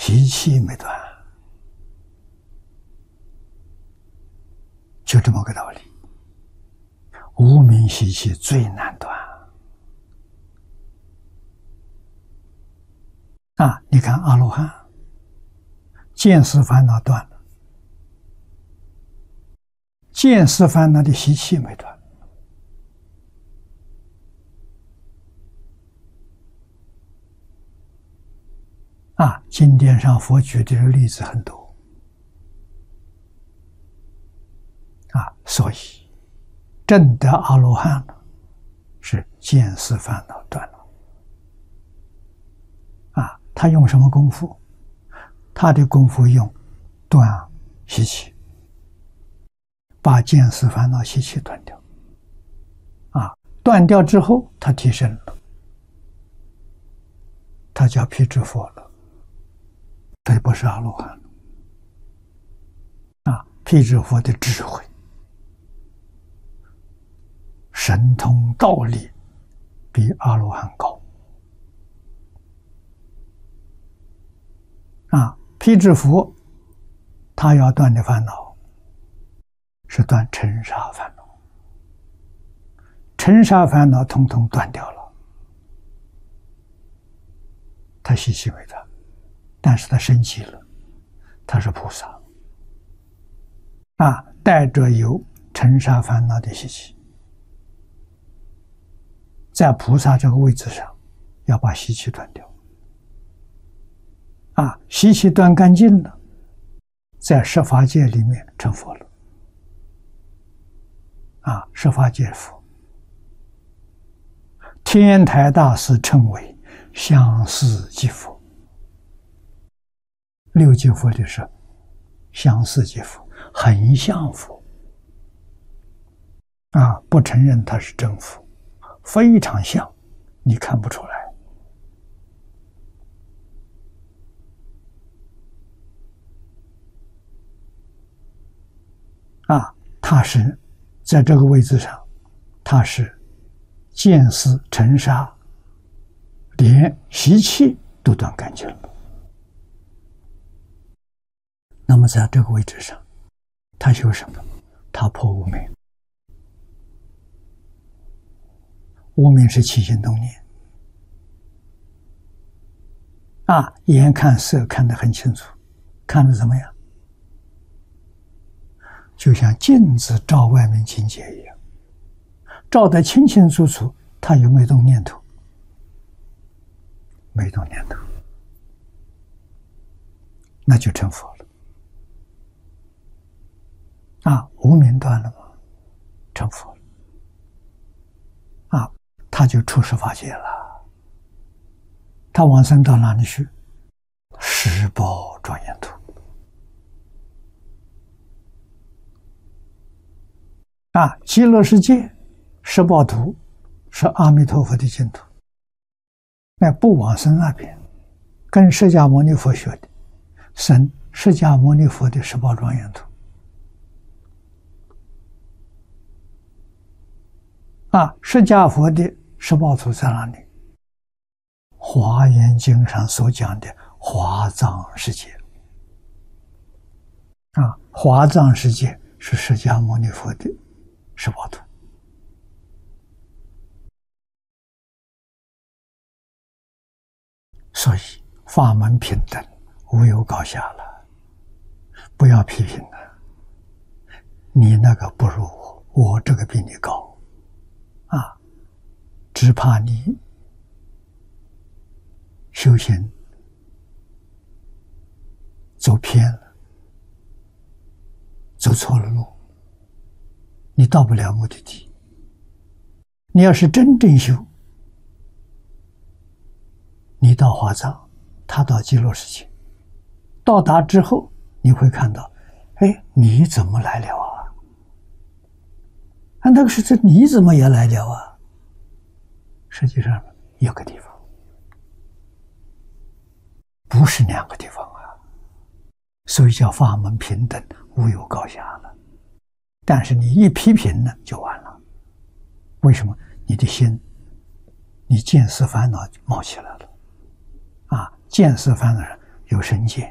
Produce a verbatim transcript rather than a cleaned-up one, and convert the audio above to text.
习气没断，就这么个道理。无明习气最难断啊！你看阿罗汉，见识烦恼断了，见识烦恼的习气没断。啊，经典上佛举的例子很多啊，所以证得阿罗汉了，是见识烦恼断了。啊，他用什么功夫？他的功夫用断习气，把见识烦恼习气断掉。啊，断掉之后，他提升了，他叫辟支佛了。他不是阿罗汉啊！辟支佛的智慧、神通、道力比阿罗汉高啊！辟支佛他要断的烦恼是断尘沙烦恼，尘沙烦恼统统断掉了，他习气没断。但是他升级了，他是菩萨啊，带着有尘沙烦恼的习气，在菩萨这个位置上，要把习气断掉啊，习气断干净了，在十法界里面成佛了啊，十法界佛，天台大师称为相似即佛。六即佛就是相似即佛，很像佛啊，不承认他是真佛，非常像，你看不出来啊。他是在这个位置上，他是见思尘沙，连习气都断干净了。那么在这个位置上，他修什么？他破无明。无明是起心动念啊，眼看色看得很清楚，看得怎么样？就像镜子照外面境界一样，照得清清楚楚，他有没有动念头？没动念头，那就成佛了。啊，无明断了吗？成佛了。啊，他就出十法界了。他往生到哪里去？十宝庄严土。啊，极乐世界十宝土是阿弥陀佛的净土。那不往生那边，跟释迦牟尼佛学的，生释迦牟尼佛的十宝庄严土。啊，释迦佛的十宝土在哪里？华严经上所讲的华藏世界。啊，华藏世界是释迦牟尼佛的十宝土。所以法门平等，无有高下了，不要批评了。你那个不如我，我这个比你高。啊，只怕你修行走偏了，走错了路，你到不了目的地。你要是真正修，你到华藏，他到极乐世界，到达之后你会看到，哎，你怎么来了啊？啊，那个是这你怎么也来了啊？实际上一个地方，不是两个地方啊。所以叫法门平等，无有高下了。但是你一批评呢，就完了。为什么？你的心，你见思烦恼冒起来了啊！见思烦恼有身见，